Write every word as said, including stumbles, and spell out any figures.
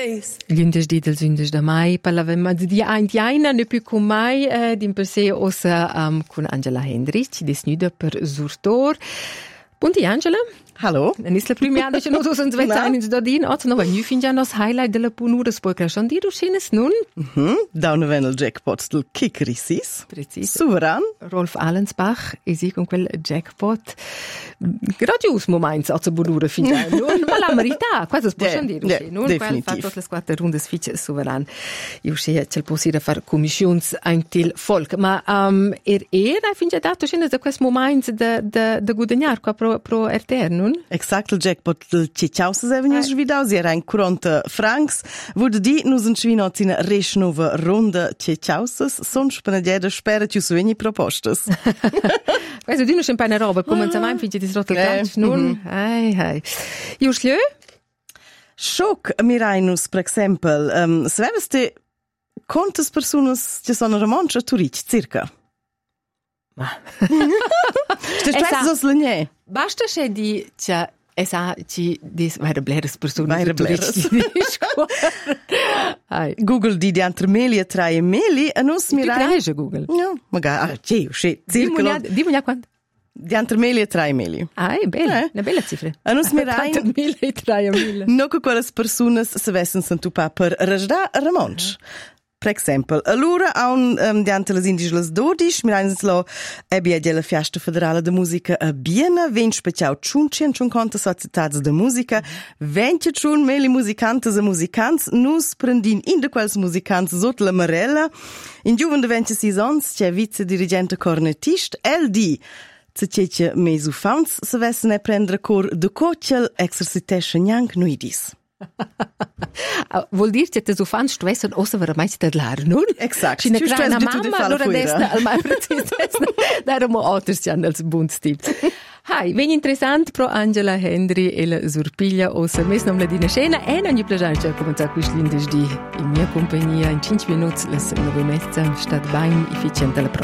Gündersdì del Sündes da mai parlavamo di ein di aina ne più con mai eh, di per sé ossa um, con Angela Hendrich desnuda per Surtor. Buongiorno Angela. Hallo. Dan is la prima dat je nog zo een twee zijn in Stadin. Als nog een nu vind je nog highlight de la punura spoiler schon die du schönes nun. Mhm. Down venel jackpot del Kikrisis. Precies. Souverän. Rolf Allensbach is ik con quel jackpot. Gradius moments als de punura vind je nun. Ma la verità, questo si può schon dire. Nun quel fatto le quattro runde fiche souverän. Io sei c'è possibile fare commissions ein til folk. Ma um, er era vind je dato schönes de quest moments de de de guadagnar qua pro pro R T R nun. Exakt, il jackpot del Cicciausas è venuto svidau, si era in quaranta francs. Vuol dire, noi siamo svinotti in resnova ronda Cicciausas, sono spanadieda, spera che su ogni propostas. Questo di non c'è una roba, come se mai finge di srotto il calcio, non? Ai, ai. Io schlieu? Schock, Miranus, per esempio, um, se aveste quantas personas ci sono romanci a Turic, circa? Ma. Stai spesso sul legnè? Basta se di c'è esa ci dis vere bleres persone vere bleres ai Google di di Antermelia tra e meli e non si mira Google no magari ah ci usci circolo di munya quanto di Antermelia tra e meli ah è bella una bella cifra e non si mira Antermelia tra e meli no che quelle persone se vessen santu pa per rajda ramonch. Per esempio, allora a un um, diante les indiges dodici, mi reinens lo ebia della Fiesta Federale de Musica a Biena, ven speciau ciuncien cinquanta societats de musica, venti ciun meli musicantes e musicants, nus prendin in de quels musicants sot la marella, in giuven de ventisei ans, c'è vice-dirigente cornetist, el di, se cece mesu fauns, se vessen e prendre cor de cocel exercitesce nianc nuidis. Vuol dire che te so fan stress und ossa vera mai te lar, non? Exakt. Ci ne crea una mamma, allora desta al mai precis. Da eramo alters jan als bundstip. Hai, ven interessant pro Angela Hendry e la Surpiglia ossa mes nom la dina scena e non gli piace già cominciare qui slindes di in mia compagnia in cinque minuti les nove mezza stat bain efficiente la